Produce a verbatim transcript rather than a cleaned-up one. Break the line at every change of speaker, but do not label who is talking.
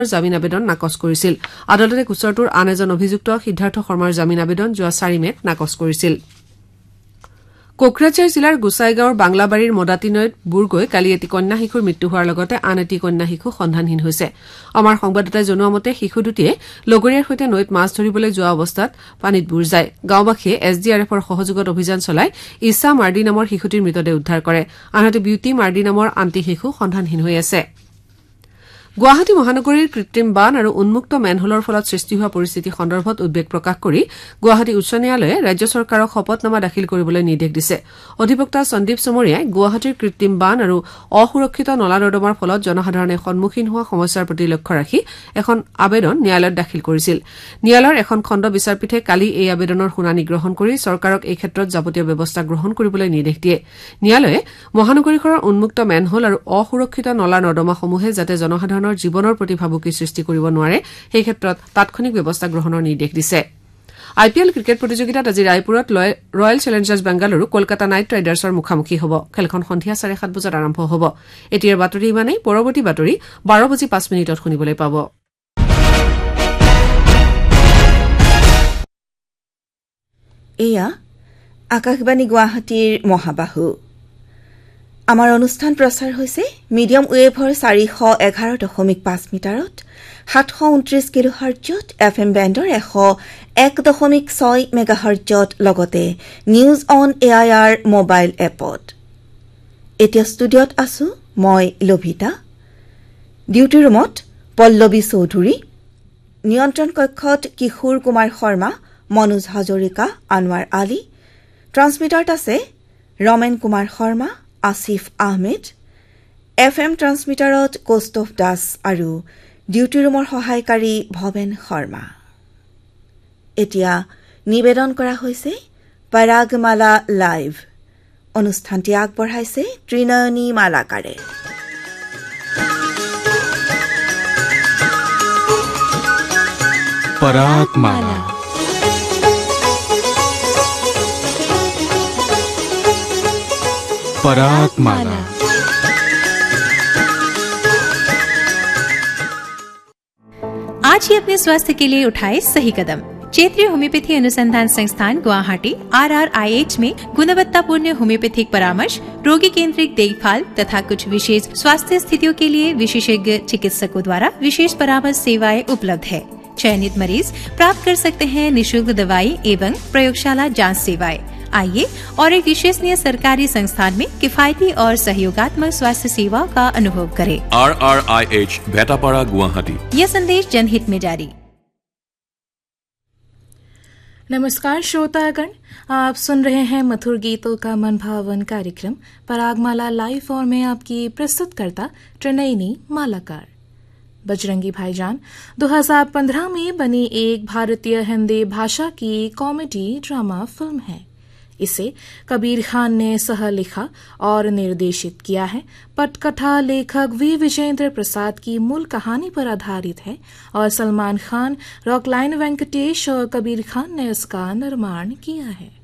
জামিন আবেদন নাকচ কৰিছিল আদালতে গোচৰটোৰ আন এজন অভিযুক্ত সিদ্ধাৰ্থ শৰ্মাৰ জামিন আবেদন যোৱা চাৰি মেত নাকচ কৰিছিল কোকৰাঝাৰ জিলাৰ গোসাইগাঁৱৰ বাংলাবাৰীৰ মদাতি নৈত বুৰ গৈ কালি এটি কন্যা শিশুৰ মৃত্যু হোৱাৰ লগতে আন এটি কন্যা শিশু সন্ধানহীন হৈছে আমাৰ সংবাদদাতাই জনোৱা মতে শিশু দুটিয়ে লগৰীয়াৰ সৈতে নৈত মাছ ধৰিবলৈ যোৱা অৱস্থাত পানীত বুৰ যায় গাঁওবাসীয়ে এছ ডি আৰ এফৰ সহযোগত অভিযান চলাই ইছা মাৰ্ডি নামৰ শিশুটিৰ মৃতদেহ উদ্ধাৰ কৰে আনহাতে বিউটি মাৰ্ডি নামৰ আনটি শিশু সন্ধানহীন হৈ আছে গুৱাহাটী মহানগৰীৰ কৃত্ৰিম বান আৰু উন্মুক্ত মেনহোলৰ ফলত সৃষ্টি হোৱা পৰিস্থিতি সন্দৰ্ভত উদ্বেগ প্ৰকাশ কৰি গুৱাহাটী উচ্চ ন্যায়ালয়ে ৰাজ্য চৰকাৰক শপতনামা দাখিল কৰিবলৈ নিৰ্দেশ দিছে অধিবক্তা সন্দীপ চমৰীয়াই গুৱাহাটীৰ কৃত্ৰিম বান আৰু অসুৰক্ষিত নলা নৰ্দমাৰ ফলত জনসাধাৰণে সন্মুখীন হোৱা সমস্যাৰ প্ৰতি লক্ষ্য ৰাখি এখন আবেদন ন্যায়ালয়ত দাখিল কৰিছিল ন্যায়ালয়ৰ এখন খণ্ড বিচাৰপীঠে কালি এই আবেদনৰ শুনানি গ্ৰহণ কৰি চৰকাৰক এই ক্ষেত্ৰত যাৱতীয় ব্যৱস্থা গ্ৰহণ কৰিবলৈ নিৰ্দেশ দিয়ে ন্যায়ালয়ে মহানগৰীখনৰ উন্মুক্ত মেনহোল আৰু অসুৰক্ষিত নলা নৰ্দমাসমূহে যাতে জনসাধাৰণ জীৱনৰ প্ৰতি ভাবুকি সৃষ্টি কৰিব নোৱাৰে সেই ক্ষেত্ৰত তাৎক্ষণিক ব্যৱস্থা গ্ৰহণৰ নিৰ্দেশ দিছে আই পি এল ক্ৰিকেট প্ৰতিযোগিতাত আজি ৰায়পুৰত royal Challengers Bengaluru Kolkata night ৰাইডাৰ্ছৰ মুখামুখি হ'ব খেলখন সন্ধিয়া চাৰে সাত বজাত আৰম্ভ হ'ব এতিয়াৰ বাতৰি ইমানেই পৰৱৰ্তী বাতৰি বাৰ বাজি পাঁচ মিনিটত শুনিবলৈ পাব
এয়া আকাশবাণী গুৱাহাটীৰ মহাবাহু আমাৰ অনুষ্ঠান প্ৰচাৰ হৈছে মিডিয়াম ৱেভৰ চাৰিশ এঘাৰ দশমিক পাঁচ মিটাৰত সাতশ ঊনত্ৰিশ কিলো হাৰ্টজত এফ এম বেণ্ডৰ এশ এক দশমিক ছয় মেগা হাৰ্টজত লগতে news on A I R mobile এপত এতিয়া ষ্টুডিঅ'ত আছো মই লভিতা ডিউটি ৰুমত পল্লৱী চৌধুৰী নিয়ন্ত্ৰণ কক্ষত কিশোৰ কুমাৰ শৰ্মা মনোজ হাজৰিকা আনোৱাৰ আলী ট্ৰান্সমিটাৰত আছে ৰমেন কুমাৰ শৰ্মা আসিফ আহমেদ এফ এম ট্ৰান্সমিটাৰত কৌস্তভ দাস আৰু ডিউটি ৰুমৰ সহায়কাৰী ভৱেন শৰ্মা এতিয়া নিবেদন কৰা হৈছে পৰাগমালা লাইভ অনুষ্ঠানটি আগবঢ়াইছে ত্ৰিনয়নী মালাকাৰে
পৰাগমালা परागमाला
आज ही अपने स्वास्थ्य के लिए उठाए सही कदम क्षेत्रीय होम्योपैथी अनुसंधान संस्थान Guwahati are are I H में गुणवत्तापूर्ण होम्योपैथिक परामर्श रोगी केंद्रित देखभाल तथा कुछ विशेष स्वास्थ्य स्थितियों के लिए विशेषज्ञ चिकित्सकों द्वारा विशेष परामर्श सेवाएं उपलब्ध है चयनित मरीज प्राप्त कर सकते हैं निःशुल्क दवाई एवं प्रयोगशाला जांच सेवाएं आइए और एक विश्वसनीय सरकारी संस्थान में किफायती और सहयोगात्मक स्वास्थ्य सेवा का अनुभव करें
are are I H भेटापाड़ा Guwahati
यह संदेश जनहित में जारी
नमस्कार श्रोतागण आप सुन रहे हैं मधुर गीतों का मनभावन कार्यक्रम परागमाला लाइव और मैं आपकी प्रस्तुतकर्ता त्रिनयनी मालाकार बजरंगी भाईजान दो हज़ार पंद्रह में बनी एक भारतीय हिंदी भाषा की कॉमेडी ड्रामा फिल्म है इसे कबीर खान ने सह लिखा और निर्देशित किया है पटकथा लेखक वी विजेंद्र प्रसाद की मूल कहानी पर आधारित है और सलमान खान रॉकलाइन वेंकटेश और कबीर खान ने इसका निर्माण किया है